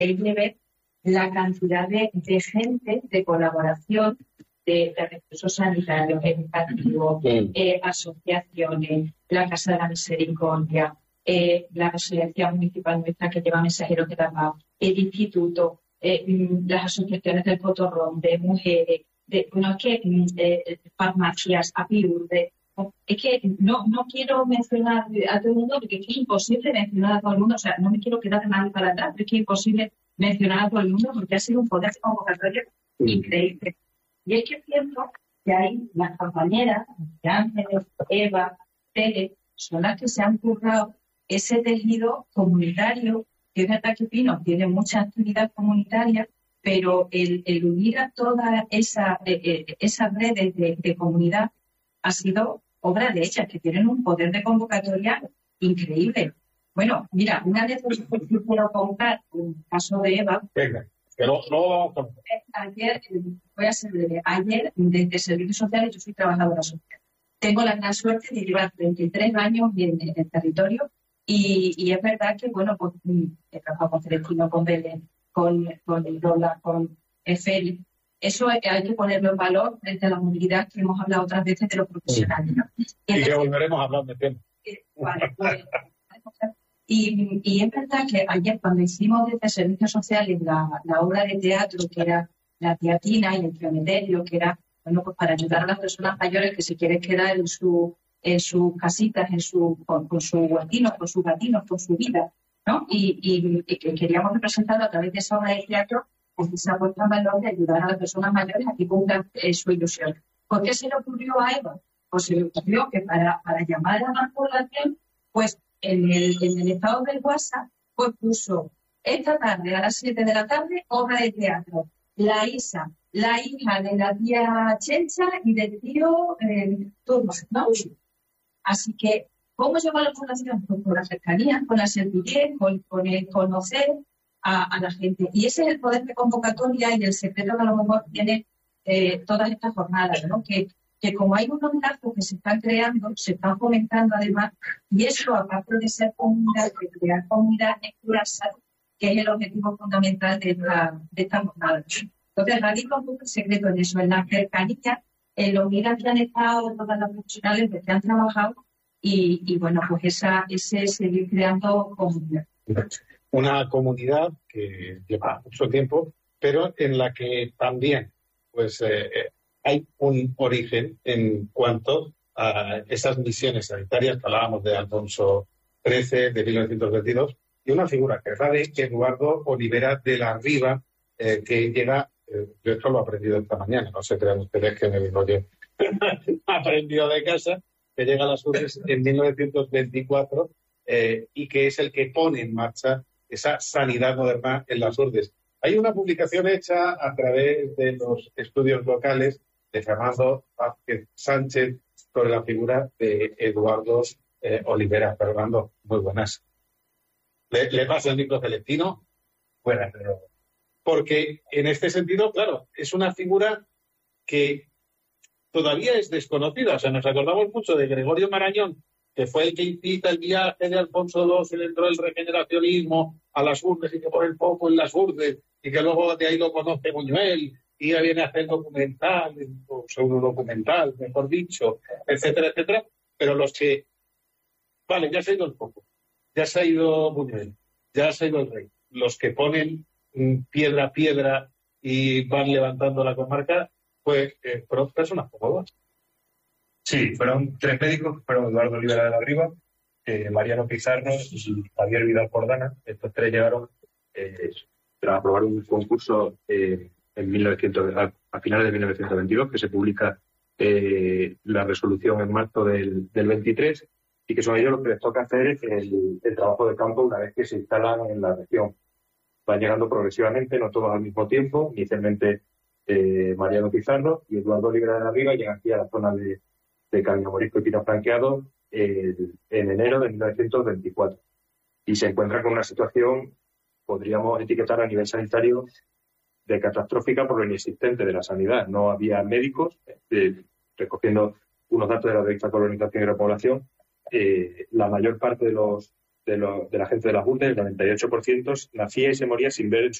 increíble ver la cantidad de gente, de colaboración, de recursos sanitarios, educativos, asociaciones, la Casa de la Misericordia, la Residencia Municipal nuestra que lleva Mensajeros de la Paz, el Instituto, las asociaciones del Cotorrón, de mujeres, farmacias, APIUR, es que no quiero mencionar a todo el mundo porque es imposible mencionar a todo el mundo, o sea, no me quiero quedar nadie para atrás, pero es que es imposible mencionar a todo el mundo porque ha sido un poder convocatorio increíble. Y es que pienso que ahí las compañeras, Ángeles, Eva, Tere, son las que se han currado ese tejido comunitario, que es verdad que Pino tiene mucha actividad comunitaria, pero el unir a todas esas redes de comunidad ha sido obra de ellas, que tienen un poder de convocatoria increíble. Bueno, mira, una vez quiero contar un caso de Eva. Venga, que no vamos a contar. Ayer, voy a ser breve, ayer desde Servicios Sociales yo soy trabajadora social. Tengo la gran suerte de llevar 33 años en el territorio y es verdad que, bueno, pues he trabajado con Celestino, con Belén, con Lola, con Feli. Eso hay que ponerlo en valor frente a la movilidad que hemos hablado otras veces de los profesionales, ¿no? Y que volveremos a hablar de tema. Vale, y es verdad que ayer cuando hicimos desde Servicios Sociales la obra de teatro que era La Teatina y el Geometerio, que era, bueno, pues para ayudar a las personas mayores que se quieren quedar en sus casitas, con su huertino, con sus gatinos, con su vida, ¿no? Y que queríamos representarlo a través de esa obra de teatro, pues esa puesta en valor de ayudar a las personas mayores a que cumplan su ilusión. ¿Por qué se le ocurrió a Eva? Pues se le ocurrió que para llamar a más población, pues en el estado del WhatsApp, pues puso esta tarde a las 7 de la tarde obra de teatro. La Isa, la hija de la tía Chencha y del tío Tomás, ¿no? Así que, ¿cómo lleva la población? Pues con la cercanía, con la sencillez, con el conocer a la gente. Y ese es el poder de convocatoria y el secreto que a lo mejor tiene todas estas jornadas, ¿no? Que como hay unos lazos que se están creando, se están fomentando además, y eso, aparte de ser comunidad, de crear comunidad, es pluralizar, que es el objetivo fundamental de esta jornada. Entonces, radica un poco el secreto en eso, en la cercanía, en lo mira que han estado todas las profesionales que han trabajado, y bueno, pues ese seguir creando comunidad. Una comunidad que lleva mucho tiempo, pero en la que también pues hay un origen en cuanto a esas misiones sanitarias que hablábamos de Alfonso XIII, de 1922, y una figura que es la de Eduardo Olivera de la Riva, que llega, yo esto lo he aprendido esta mañana, no se crean ustedes que me digo yo, aprendido de casa, que llega a las Urdes en 1924 y que es el que pone en marcha esa sanidad moderna en las Urdes. Hay una publicación hecha a través de los estudios locales de Fernando Vázquez Sánchez sobre la figura de Eduardo Olivera. Fernando, muy buenas. ¿Le pasa el micro Celestino? Buenas, pero... Porque en este sentido, claro, es una figura que todavía es desconocida. O sea, nos acordamos mucho de Gregorio Marañón, que fue el que incita el viaje de Alfonso II, y le entró el regeneracionismo a las Urdes y que pone el foco en las Urdes, y que luego de ahí lo conoce Buñuel, y ya viene a hacer documental, o pseudo-documental, mejor dicho, etcétera, etcétera. Pero los que... Vale, ya se ha ido el foco, ya se ha ido Buñuel, ya se ha ido el rey. Los que ponen piedra a piedra y van levantando la comarca, pues fueron personas famosas. Sí, fueron 3 médicos, fueron Eduardo Olivera de la Riva, Mariano Pizarro y Javier Vidal Cordana. Estos 3 llegaron a aprobar un concurso a finales de 1922, que se publica la resolución en marzo del 23, y que son ellos los que les toca hacer el trabajo de campo una vez que se instalan en la región. Van llegando progresivamente, no todos al mismo tiempo. Inicialmente Mariano Pizarro y Eduardo Olivera de la Riva llegan aquí a la zona de Camino Morisco y Pino Franqueado en enero de 1924. Y se encuentran con una situación, podríamos etiquetar a nivel sanitario, de catastrófica por lo inexistente de la sanidad. No había médicos, recogiendo unos datos de la revista Colonización y Repoblación, la mayor parte de los de la gente de las URSS, el 98%, nacía y se moría sin ver